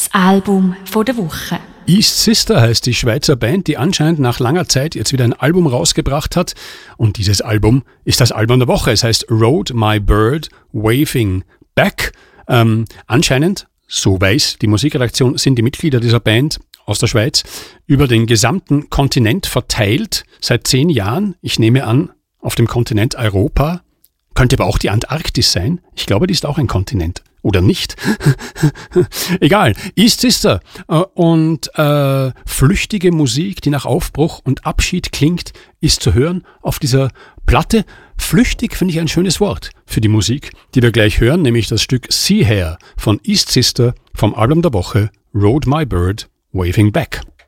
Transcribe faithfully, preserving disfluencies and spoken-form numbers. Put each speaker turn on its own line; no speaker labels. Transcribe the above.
Album von der Woche.
East Sister heißt die Schweizer Band, die anscheinend nach langer Zeit jetzt wieder ein Album rausgebracht hat. Und dieses Album ist das Album der Woche. Es heißt Rode My Bird Waving Back. Ähm, anscheinend, so weiß die Musikredaktion, sind die Mitglieder dieser Band aus der Schweiz über den gesamten Kontinent verteilt. Seit zehn Jahren, ich nehme an, auf dem Kontinent Europa. Könnte aber auch die Antarktis sein. Ich glaube, die ist auch ein Kontinent. Oder nicht? Egal. East Sister und äh, flüchtige Musik, die nach Aufbruch und Abschied klingt, ist zu hören auf dieser Platte. Flüchtig finde ich ein schönes Wort für die Musik, die wir gleich hören, nämlich das Stück Sea Hair von East Sister vom Album der Woche Rode My Bird Waving Back.